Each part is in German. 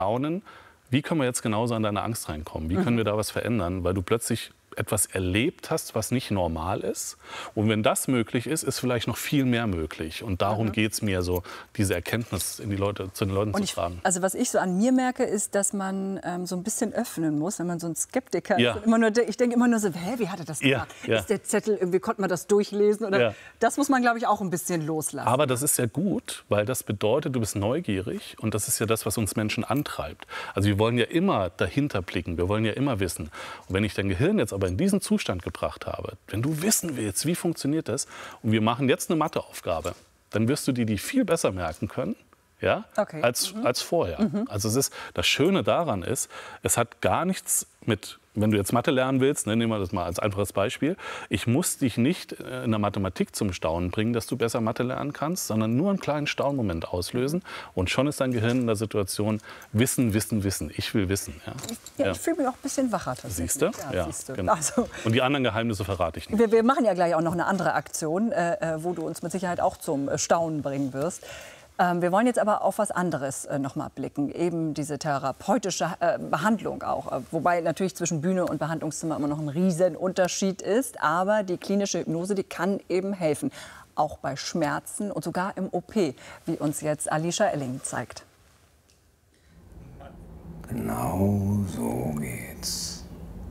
Staunen, wie können wir jetzt genauso an deine Angst reinkommen? Wie können wir da was verändern? Weil du plötzlich etwas erlebt hast, was nicht normal ist. Und wenn das möglich ist, ist vielleicht noch viel mehr möglich. Und darum geht es mir so, diese Erkenntnis zu den Leuten zu tragen. Also was ich so an mir merke, ist, dass man so ein bisschen öffnen muss, wenn man so ein Skeptiker ist. Ja. Immer nur, ich denke immer nur so, hä, wie hat er das gemacht? Ja. Ist der Zettel, irgendwie konnte man das durchlesen? Oder? Das muss man, glaube ich, auch ein bisschen loslassen. Aber das ist ja gut, weil das bedeutet, du bist neugierig. Und das ist ja das, was uns Menschen antreibt. Also wir wollen ja immer dahinter blicken, wir wollen ja immer wissen. Und wenn ich dein Gehirn jetzt aber in diesen Zustand gebracht habe, wenn du wissen willst, wie funktioniert das, und wir machen jetzt eine Matheaufgabe, dann wirst du die viel besser merken können, ja, als vorher. Also das Schöne daran ist, es hat gar nichts mit, wenn du jetzt Mathe lernen willst, nehmen wir das mal als einfaches Beispiel, ich muss dich nicht in der Mathematik zum Staunen bringen, dass du besser Mathe lernen kannst, sondern nur einen kleinen Staunmoment auslösen und schon ist dein Gehirn in der Situation, Wissen, Wissen, Wissen, ich will wissen. Ich fühle mich auch ein bisschen wacher. Siehst du? Ja, siehst du. Genau. Also, und die anderen Geheimnisse verrate ich nicht. Wir machen ja gleich auch noch eine andere Aktion, wo du uns mit Sicherheit auch zum Staunen bringen wirst. Wir wollen jetzt aber auf was anderes noch mal blicken, eben diese therapeutische Behandlung auch. Wobei natürlich zwischen Bühne und Behandlungszimmer immer noch ein Riesenunterschied ist. Aber die klinische Hypnose, die kann eben helfen, auch bei Schmerzen und sogar im OP, wie uns jetzt Alicia Elling zeigt. Genau so geht's.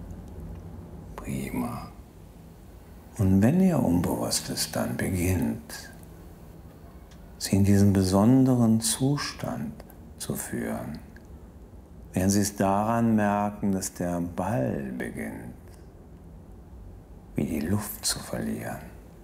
Prima. Und wenn Ihr Unbewusstes dann beginnt, Sie in diesen besonderen Zustand zu führen, werden Sie es daran merken, dass der Ball beginnt, wie die Luft zu verlieren.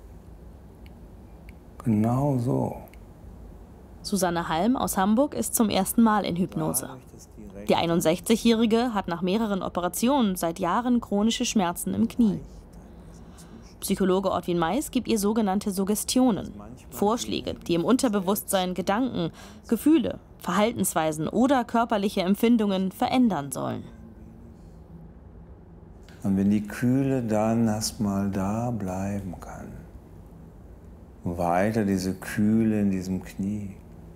Genau so. Susanne Halm aus Hamburg ist zum ersten Mal in Hypnose. Die 61-Jährige hat nach mehreren Operationen seit Jahren chronische Schmerzen im Knie. Psychologe Ortwin Mais gibt ihr sogenannte Suggestionen, Vorschläge, die im Unterbewusstsein Gedanken, Gefühle, Verhaltensweisen oder körperliche Empfindungen verändern sollen. Und wenn die Kühle dann erstmal da bleiben kann, weiter diese Kühle in diesem Knie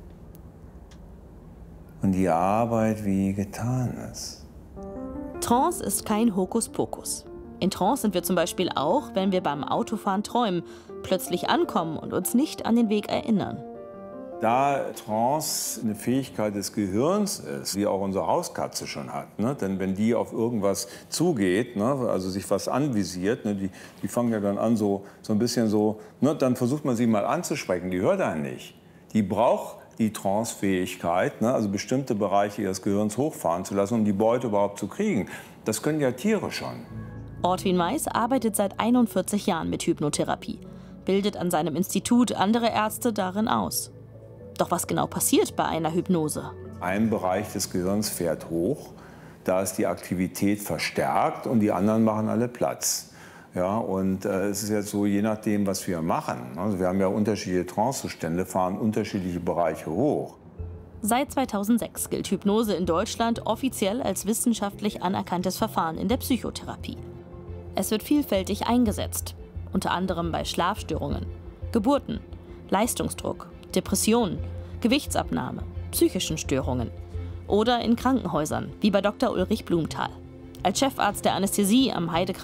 und die Arbeit wie getan ist. Trance ist kein Hokuspokus. In Trance sind wir zum Beispiel auch, wenn wir beim Autofahren träumen, plötzlich ankommen und uns nicht an den Weg erinnern. Da Trance eine Fähigkeit des Gehirns ist, wie auch unsere Hauskatze schon hat, ne? Denn wenn die auf irgendwas zugeht, ne? Also sich was anvisiert, ne? Die fangen ja dann an so ein bisschen so, ne? Dann versucht man sie mal anzusprechen, die hört einen nicht. Die braucht die Trance-Fähigkeit, ne? Also bestimmte Bereiche ihres Gehirns hochfahren zu lassen, um die Beute überhaupt zu kriegen. Das können ja Tiere schon. Ortwin Mais arbeitet seit 41 Jahren mit Hypnotherapie, bildet an seinem Institut andere Ärzte darin aus. Doch was genau passiert bei einer Hypnose? Ein Bereich des Gehirns fährt hoch, da ist die Aktivität verstärkt und die anderen machen alle Platz. Ja, und es ist jetzt so, je nachdem, was wir machen, also wir haben ja unterschiedliche Trancezustände, fahren unterschiedliche Bereiche hoch. Seit 2006 gilt Hypnose in Deutschland offiziell als wissenschaftlich anerkanntes Verfahren in der Psychotherapie. Es wird vielfältig eingesetzt, unter anderem bei Schlafstörungen, Geburten, Leistungsdruck, Depressionen, Gewichtsabnahme, psychischen Störungen oder in Krankenhäusern, wie bei Dr. Ulrich Blumenthal. Als Chefarzt der Anästhesie am Heidekrankenhaus